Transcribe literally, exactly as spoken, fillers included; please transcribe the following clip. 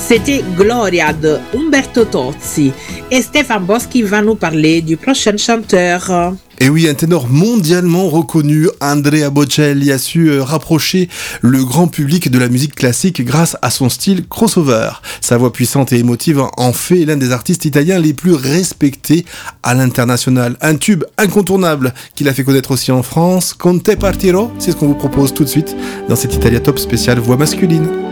C'était Gloria de Umberto Tozzi. Et Stéphane Boschi va nous parler du prochain chanteur. Et oui, un ténor mondialement reconnu, Andrea Bocelli, a su euh, rapprocher le grand public de la musique classique grâce à son style crossover. Sa voix puissante et émotive en fait l'un des artistes italiens les plus respectés à l'international. Un tube incontournable qu'il a fait connaître aussi en France. Con te partirò, c'est ce qu'on vous propose tout de suite dans cet Italia Top spécial voix masculine.